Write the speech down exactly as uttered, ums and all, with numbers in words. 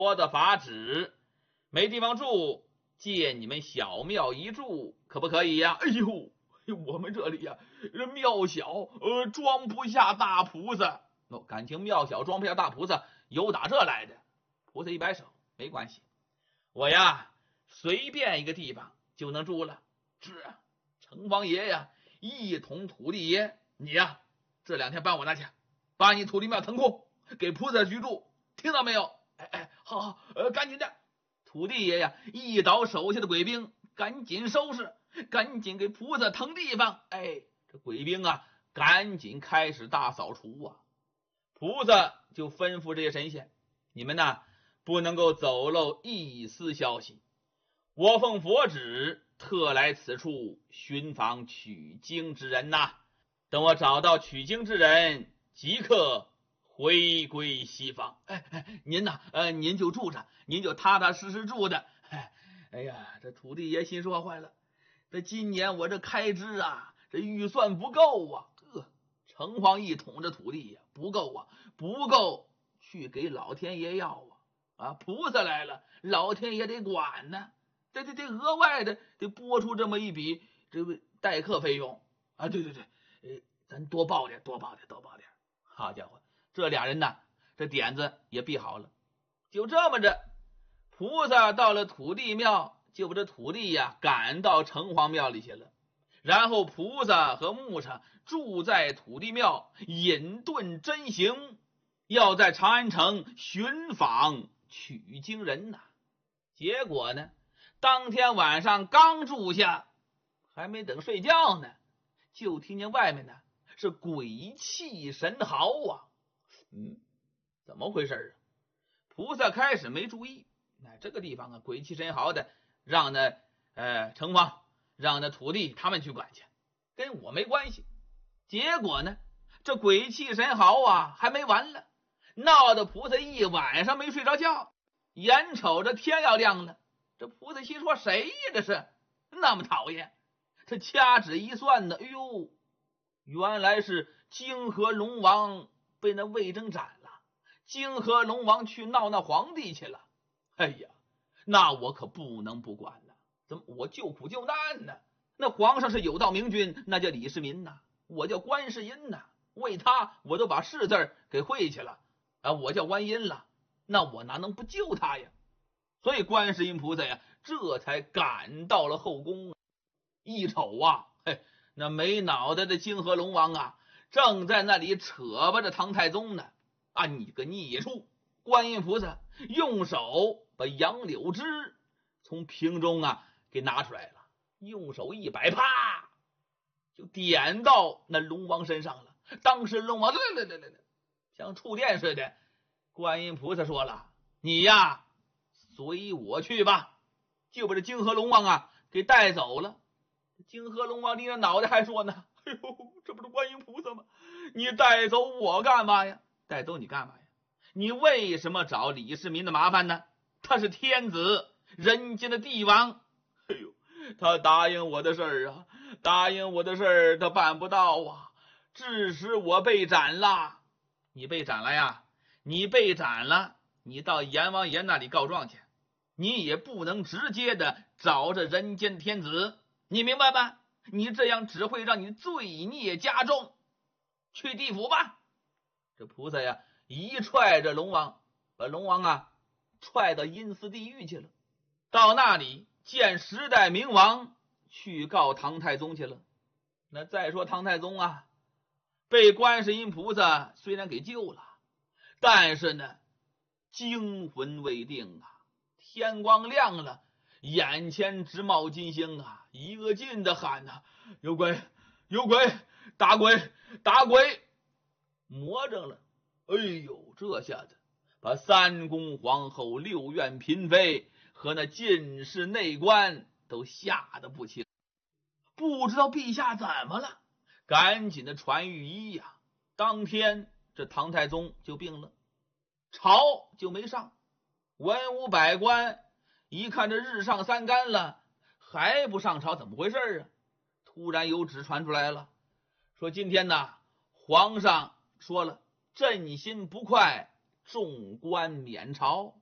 我的法旨，没地方住，借你们小庙一住，可不可以呀？ 哎呦，我们这里呀、啊，这庙小，呃，装不下大菩萨。 哦，感情庙小装不下大菩萨，有打这来的。菩萨一摆手，没关系，我呀随便一个地方就能住了。 是啊， 城隍爷呀，一统土地爷，你呀这两天帮我拿去，把你土地庙腾空，给菩萨居住，听到没有？ 哎哎，好好，呃，赶紧的。 土地爷呀，一倒手下的鬼兵，赶紧收拾，赶紧给菩萨腾地方。哎，这鬼兵啊，赶紧开始大扫除啊。菩萨就吩咐这些神仙，你们呐不能够走漏一丝消息。我奉佛旨，特来此处寻访取经之人呐。等我找到取经之人，即刻回归西方。 哎哎，您呐，呃，您就住着，您就踏踏实实住的。哎，哎呀，这土地爷心说坏了，这今年我这开支啊，这预算不够啊。 呵，城隍一统这土地呀，不够啊，不够，去给老天爷要啊。啊，菩萨来了，老天爷得管呢，得得得额外的得拨出这么一笔这个代课费用啊。对对对，呃，咱多报点，多报点，多报点。 好家伙，这俩人呐，这点子也闭好了。就这么着，菩萨到了土地庙，就把这土地呀赶到城隍庙里去了。然后菩萨和木叉住在土地庙，隐遁真行，要在长安城寻访取经人呐。结果呢，当天晚上刚住下，还没等睡觉呢，就听见外面呢是鬼气神嚎啊。嗯，怎么回事啊？菩萨开始没注意，哎，这个地方啊鬼气神嚎的，让那呃城隍让那土地他们去管去，跟我没关系。结果呢，这鬼气神嚎啊还没完了，闹得菩萨一晚上没睡着觉，眼瞅着天要亮了。这菩萨心说谁呀这是那么讨厌，这掐指一算呢，哎呦，原来是泾河龙王被那魏征斩了，泾河龙王去闹那皇帝去了。哎呀，那我可不能不管呢，怎么我救苦救难呢？那皇上是有道明君，那叫李世民呐，我叫观世音呐，为他我都把世字给晦去了啊，我叫观音了，那我哪能不救他呀？所以观世音菩萨呀，这才赶到了后宫。一瞅啊，嘿，那没脑袋的泾河龙王啊，正在那里扯巴着唐太宗呢。啊，你个孽畜！观音菩萨用手把杨柳枝从瓶中啊给拿出来了，用手一摆，啪，就点到那龙王身上了。当时龙王来来来来来，像触电似的。观音菩萨说了：“你呀，随我去吧。”就把这泾河龙王啊给带走了。泾河龙王拎着脑袋还说呢：“哎呦，这不是观音菩萨吗？你带走我干嘛呀？带走你干嘛呀？你为什么找李世民的麻烦呢？他是天子，人间的帝王。哎呦，他答应我的事儿啊，答应我的事儿他办不到啊，致使我被斩了。你被斩了呀？你被斩了，你到阎王爷那里告状去，你也不能直接的找着人间天子，你明白吧？你这样只会让你罪孽加重，去地府吧。”这菩萨呀一踹着龙王，把龙王啊踹到阴司地狱去了。到那里见十代明王，去告唐太宗去了。那再说唐太宗啊，被观世音菩萨虽然给救了，但是呢惊魂未定啊。天光亮了，眼前直冒金星啊，一个劲的喊呐、啊：“有鬼，有鬼，打鬼，打鬼！”魔怔了。哎呦，这下子把三宫皇后、六院嫔妃和那进士内官都吓得不轻，不知道陛下怎么了，赶紧的传御医呀。当天这唐太宗就病了，朝就没上。文武百官一看这日上三竿了，还不上朝，怎么回事啊？突然有旨传出来了，说今天呢，皇上说了，朕心不快，众官免朝。